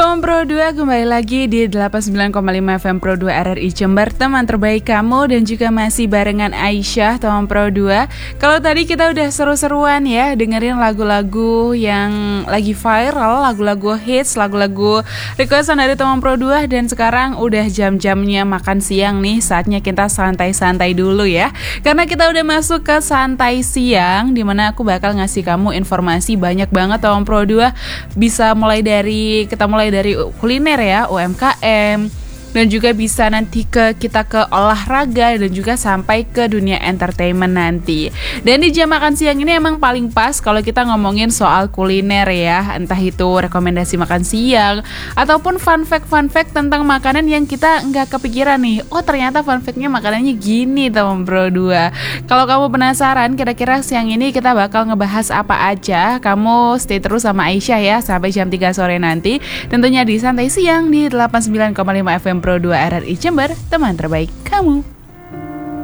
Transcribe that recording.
Teman Pro 2 kembali lagi di 89,5 FM Pro 2 RRI Jember, teman terbaik kamu, dan juga masih barengan Aisyah, teman Pro 2. Kalau tadi kita udah seru-seruan ya, dengerin lagu-lagu yang lagi viral, lagu-lagu hits, lagu-lagu requestan dari teman Pro 2. Dan sekarang udah jam-jamnya makan siang nih, saatnya kita santai-santai dulu ya. Karena kita udah masuk ke santai siang, dimana aku bakal ngasih kamu informasi banyak banget teman Pro 2. Kita mulai dari kuliner ya, UMKM, dan juga bisa nanti kita ke olahraga dan juga sampai ke dunia entertainment nanti. Dan di jam makan siang ini emang paling pas kalau kita ngomongin soal kuliner ya, entah itu rekomendasi makan siang ataupun fun fact tentang makanan yang kita nggak kepikiran nih. Oh ternyata fun factnya makanannya gini teman Bro 2. Kalau kamu penasaran kira-kira siang ini kita bakal ngebahas apa aja, kamu stay terus sama Aisyah ya sampai jam 3 sore nanti. Tentunya di Santai Siang di 89,5 FM Pro 2 RRI Jember, teman terbaik kamu.